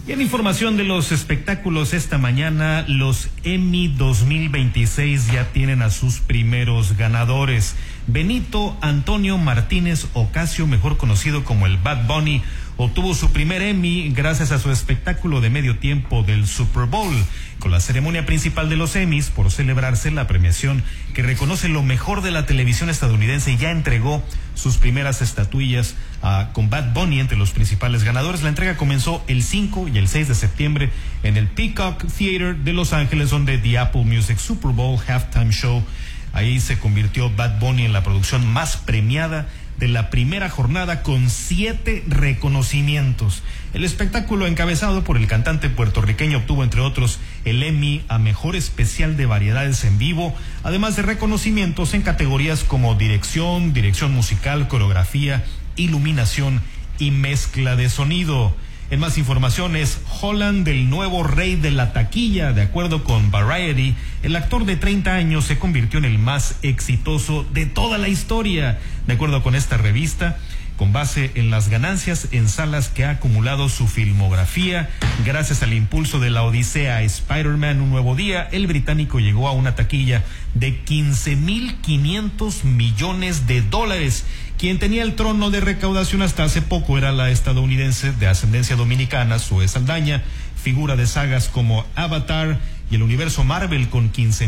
Y en información de los espectáculos esta mañana, los Emmy 2026 ya tienen a sus primeros ganadores. Benito Antonio Martínez Ocasio, mejor conocido como el Bad Bunny, obtuvo su primer Emmy gracias a su espectáculo de medio tiempo del Super Bowl, con la ceremonia principal de los Emmys por celebrarse la premiación que reconoce lo mejor de la televisión estadounidense y ya entregó sus primeras estatuillas con Bad Bunny entre los principales ganadores. La entrega comenzó el 5 y el 6 de septiembre en el Peacock Theater de Los Ángeles, donde The Apple Music Super Bowl Halftime Show. Ahí se convirtió Bad Bunny en la producción más premiada de la primera jornada, con 7 reconocimientos. El espectáculo, encabezado por el cantante puertorriqueño, obtuvo entre otros el Emmy a Mejor Especial de Variedades en Vivo, además de reconocimientos en categorías como dirección musical, coreografía, iluminación y mezcla de sonido. En más información, es Holland el nuevo rey de la taquilla. De acuerdo con Variety, el actor de 30 años se convirtió en el más exitoso de toda la historia. De acuerdo con esta revista, con base en las ganancias en salas que ha acumulado su filmografía, gracias al impulso de la odisea Spider-Man Un Nuevo Día, el británico llegó a una taquilla de $15,500 millones. Quien tenía el trono de recaudación hasta hace poco era la estadounidense de ascendencia dominicana, Zoe Saldaña, figura de sagas como Avatar y el universo Marvel, con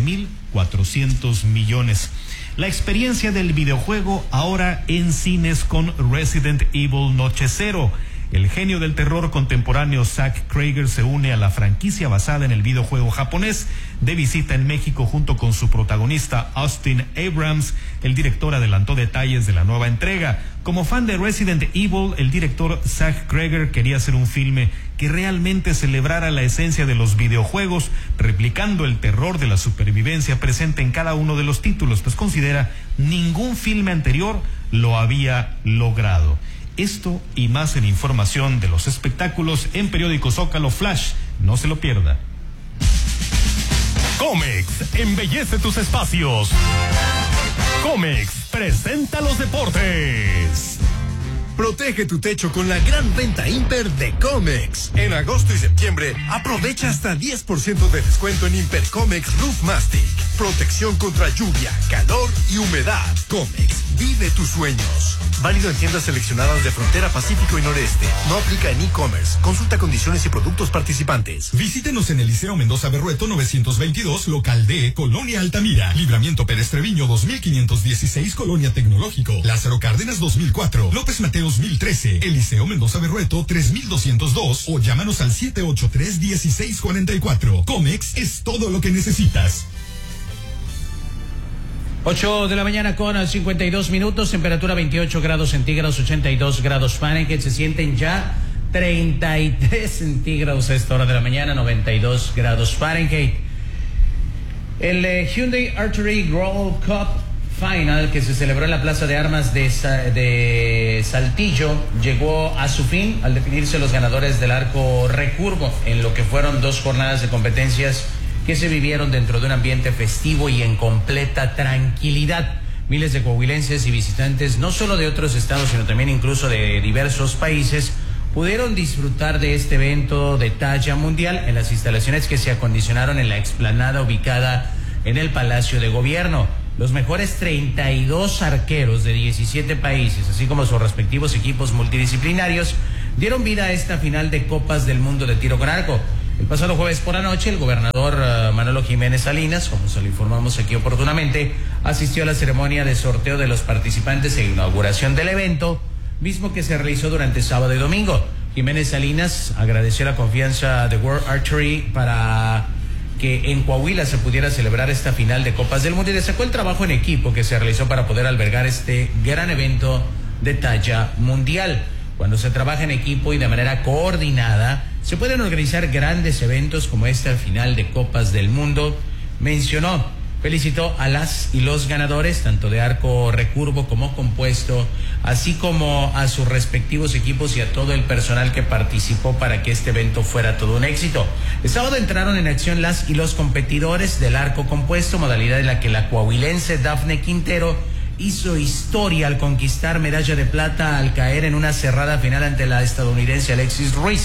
15,400 millones. La experiencia del videojuego ahora en cines con Resident Evil Noche Cero. El genio del terror contemporáneo Zack Cregger se une a la franquicia basada en el videojuego japonés. De visita en México junto con su protagonista Austin Abrams, el director adelantó detalles de la nueva entrega. Como fan de Resident Evil, el director Zack Cregger quería hacer un filme que realmente celebrara la esencia de los videojuegos, replicando el terror de la supervivencia presente en cada uno de los títulos, pues considera ningún filme anterior lo había logrado. Esto y más en información de los espectáculos en Periódico Zócalo Flash. No se lo pierda. Comex embellece tus espacios. Comex presenta los deportes. Protege tu techo con la gran venta Imper de Comex. En agosto y septiembre, aprovecha hasta 10% de descuento en Imper Comex Roof Mastic. Protección contra lluvia, calor y humedad. Comex, vive tus sueños. Válido en tiendas seleccionadas de Frontera Pacífico y Noreste. No aplica en e-commerce. Consulta condiciones y productos participantes. Visítenos en el Liceo Mendoza Berrueto 922, local D, Colonia Altamira. Libramiento Pérez Treviño 2516, Colonia Tecnológico. Lázaro Cárdenas 2004. López Mateos 1013. El Liceo Mendoza Berrueto 3202. O llámanos al 783-1644. Comex es todo lo que necesitas. 8 de la mañana con 52 minutos, temperatura 28 grados centígrados, 82 grados Fahrenheit. Se sienten ya 33 centígrados a esta hora de la mañana, 92 grados Fahrenheit. El Hyundai Archery World Cup Final, que se celebró en la Plaza de Armas de Saltillo, llegó a su fin al definirse los ganadores del arco recurvo, en lo que fueron 2 jornadas de competencias que se vivieron dentro de un ambiente festivo y en completa tranquilidad. Miles de coahuilenses y visitantes, no solo de otros estados, sino también incluso de diversos países, pudieron disfrutar de este evento de talla mundial en las instalaciones que se acondicionaron en la explanada ubicada en el Palacio de Gobierno. Los mejores 32 arqueros de 17 países, así como sus respectivos equipos multidisciplinarios, dieron vida a esta final de Copas del Mundo de tiro con arco. El pasado jueves por la noche, el gobernador Manolo Jiménez Salinas, como se lo informamos aquí oportunamente, asistió a la ceremonia de sorteo de los participantes e inauguración del evento, mismo que se realizó durante sábado y domingo. Jiménez Salinas agradeció la confianza de World Archery para que en Coahuila se pudiera celebrar esta final de Copas del Mundo y destacó el trabajo en equipo que se realizó para poder albergar este gran evento de talla mundial. Cuando se trabaja en equipo y de manera coordinada, se pueden organizar grandes eventos como esta final de Copas del Mundo, mencionó. Felicitó a las y los ganadores, tanto de arco recurvo como compuesto, así como a sus respectivos equipos y a todo el personal que participó para que este evento fuera todo un éxito. El sábado entraron en acción las y los competidores del arco compuesto, modalidad en la que la coahuilense Dafne Quintero hizo historia al conquistar medalla de plata al caer en una cerrada final ante la estadounidense Alexis Ruiz.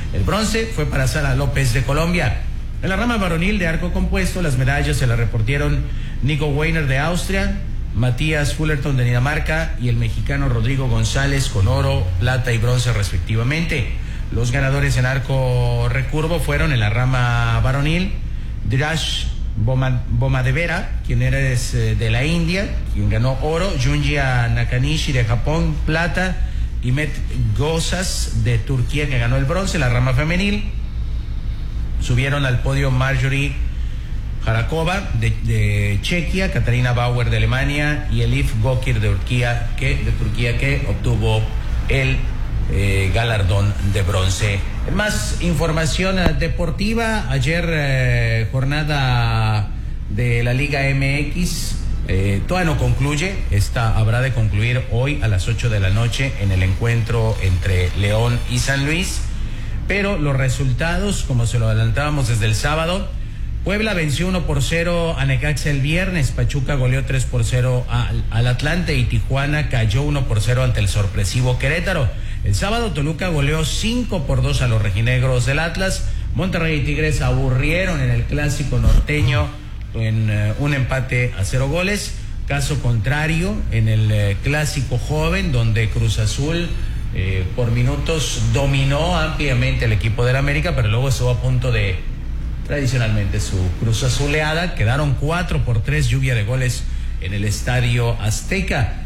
El bronce fue para Sara López de Colombia. En la rama varonil de arco compuesto, las medallas se las repartieron Nico Weiner de Austria, Matías Fullerton de Dinamarca y el mexicano Rodrigo González con oro, plata y bronce respectivamente. Los ganadores en arco recurvo fueron en la rama varonil Dhiraj Bomadevera, quien eres de la India, quien ganó oro, Junjia Nakanishi de Japón, plata, y Met Gozas de Turquía, que ganó el bronce. La rama femenil subieron al podio Marjorie Harakova de Chequia, Katarina Bauer de Alemania y Elif Gokir de Turquía, que obtuvo el galardón de bronce. Más información deportiva. Ayer jornada de la Liga MX, todavía no concluye. Esta habrá de concluir hoy a las 8 de la noche en el encuentro entre León y San Luis. Pero los resultados, como se lo adelantábamos desde el sábado: Puebla venció 1-0 a Necaxa el viernes, Pachuca goleó 3-0 al Atlante y Tijuana cayó 1-0 ante el sorpresivo Querétaro. El sábado Toluca goleó 5-2 a los rojinegros del Atlas. Monterrey y Tigres aburrieron en el clásico norteño en un empate a 0 goles. Caso contrario en el clásico joven, donde Cruz Azul por minutos dominó ampliamente el equipo del América, pero luego estuvo a punto de tradicionalmente su Cruz Azuleada. Quedaron 4-3, lluvia de goles en el Estadio Azteca.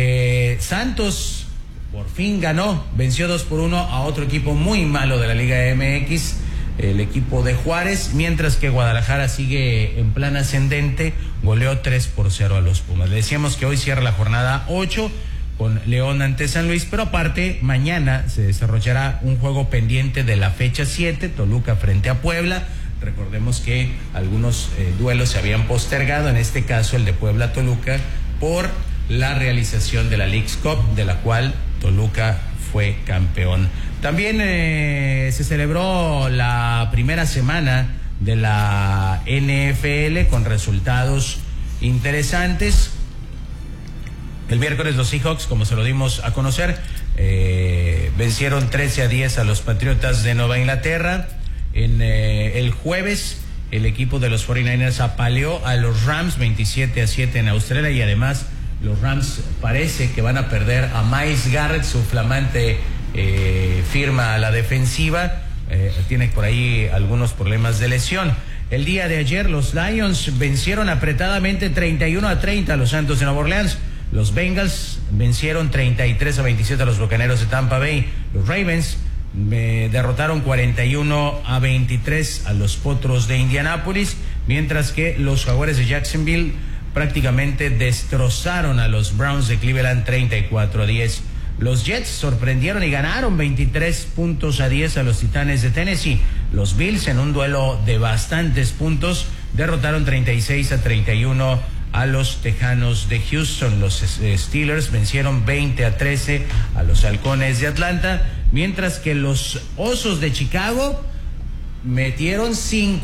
Santos por fin ganó, venció 2-1 a otro equipo muy malo de la Liga MX, el equipo de Juárez, mientras que Guadalajara sigue en plan ascendente, goleó 3-0 a los Pumas. Le decíamos que hoy cierra la jornada 8 con León ante San Luis, pero aparte mañana se desarrollará un juego pendiente de la fecha 7, Toluca frente a Puebla. Recordemos que algunos duelos se habían postergado, en este caso el de Puebla-Toluca, por la realización de la Leagues Cup, de la cual Toluca fue campeón. También se celebró la primera semana de la NFL con resultados interesantes. El miércoles los Seahawks, como se lo dimos a conocer, vencieron 13-10 a los Patriotas de Nueva Inglaterra. En el jueves el equipo de los 49ers apaleó a los Rams 27-7 en Australia, y además los Rams parece que van a perder a Myles Garrett, su flamante firma a la defensiva. Tiene por ahí algunos problemas de lesión. El día de ayer los Lions vencieron apretadamente 31-30 a los Santos de Nueva Orleans. Los Bengals vencieron 33-27 a los Bucaneros de Tampa Bay. Los Ravens derrotaron 41-23 a los Potros de Indianápolis, mientras que los Jaguares de Jacksonville prácticamente destrozaron a los Browns de Cleveland 34-10. Los Jets sorprendieron y ganaron 23-10 a los Titanes de Tennessee. Los Bills, en un duelo de bastantes puntos, derrotaron 36-31 a los Tejanos de Houston. Los Steelers vencieron 20-13 a los Halcones de Atlanta, mientras que los Osos de Chicago metieron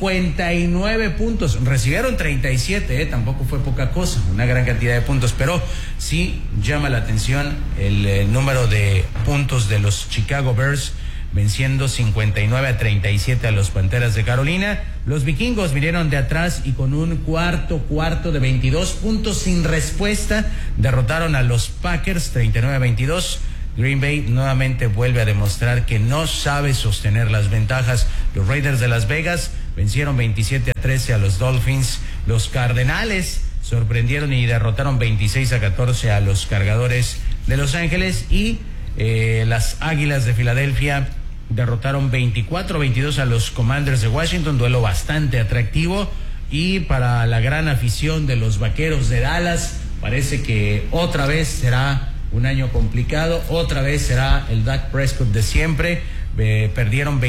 59 puntos, recibieron 37, tampoco fue poca cosa, una gran cantidad de puntos, pero sí llama la atención el número de puntos de los Chicago Bears, venciendo 59-37 a los Panteras de Carolina. Los Vikingos vinieron de atrás y con un cuarto de 22 puntos sin respuesta derrotaron a los Packers 39-22. Green Bay nuevamente vuelve a demostrar que no sabe sostener las ventajas. Los Raiders de Las Vegas vencieron 27-13 a los Dolphins. Los Cardenales sorprendieron y derrotaron 26-14 a los Cargadores de Los Ángeles, y las Águilas de Filadelfia derrotaron 24-22 a los Commanders de Washington, duelo bastante atractivo. Y para la gran afición de los Vaqueros de Dallas, parece que otra vez será un año complicado, otra vez será el Dak Prescott de siempre. Perdieron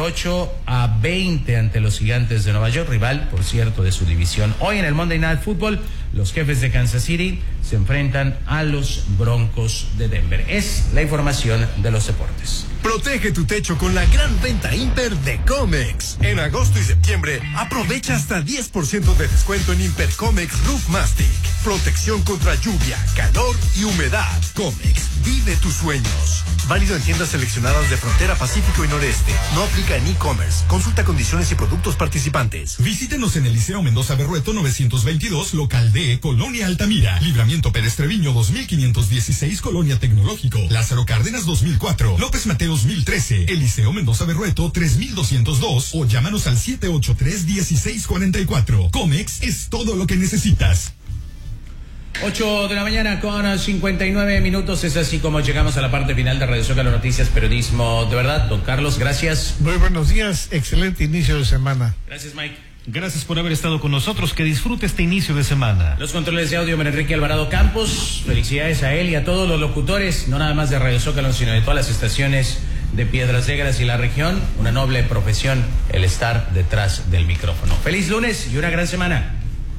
28-20 ante los Gigantes de Nueva York, rival, por cierto, de su división. Hoy en el Monday Night Football, los Jefes de Kansas City se enfrentan a los Broncos de Denver. Es la información de los deportes. Protege tu techo con la gran venta Imper de Comex. En agosto y septiembre, aprovecha hasta 10% de descuento en Imper Comex Roof Mastic. Protección contra lluvia, calor y humedad. Comex, vive tus sueños. Válido en tiendas seleccionadas de Frontera, Pacífico y Noreste. No aplica en e-commerce. Consulta condiciones y productos participantes. Visítenos en el Liceo Mendoza Berrueto 922, local D, Colonia Altamira. Libramiento Pérez Treviño 2516, Colonia Tecnológico. Lázaro Cárdenas 2004. López Mateos 1013. El Liceo Mendoza Berrueto 3202. O llámanos al 783-1644. Comex es todo lo que necesitas. 8 de la mañana con 59 minutos. Es así como llegamos a la parte final de Radio Zócalo Noticias, periodismo de verdad. Don Carlos, gracias. Muy buenos días, excelente inicio de semana. Gracias, Mike. Gracias por haber estado con nosotros. Que disfrute este inicio de semana. Los controles de audio, Enrique Alvarado Campos. Felicidades a él y a todos los locutores, no nada más de Radio Zócalo, sino de todas las estaciones de Piedras Negras y la región. Una noble profesión el estar detrás del micrófono. Feliz lunes y una gran semana.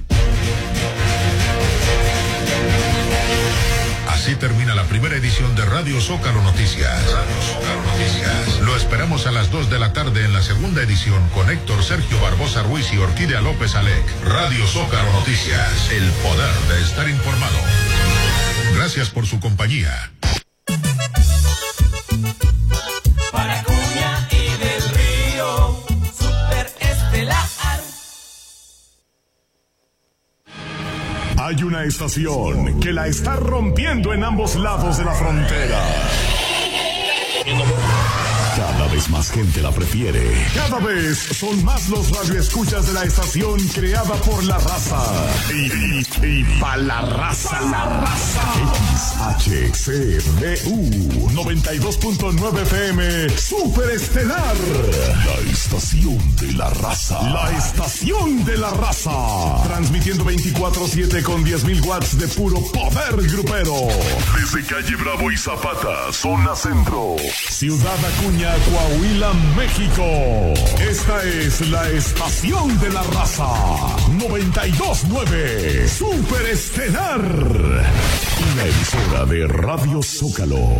Así termina la primera edición de Radio Zócalo Noticias. Lo esperamos a las 2 de la tarde en la segunda edición con Héctor Sergio Barbosa Ruiz y Orquídea López Alec. Radio Zócalo Noticias, el poder de estar informado. Gracias por su compañía. Para Acuña y del Río, Super Estelar. Hay una estación que la está rompiendo en ambos lados de la frontera. Cada vez más gente la prefiere. Cada vez son más los radioescuchas de la estación creada por la raza. Y pa' la raza. XHCBU 92.9 FM Super Estelar. La estación de la raza. La estación de la raza. Transmitiendo 24/7 con 10.000 watts de puro poder grupero. Desde calle Bravo y Zapata, zona centro. Ciudad Acuña, Coahuila, México. Esta es la estación de la raza. 92.9 Super Estelar. Una emisora de Radio Zócalo.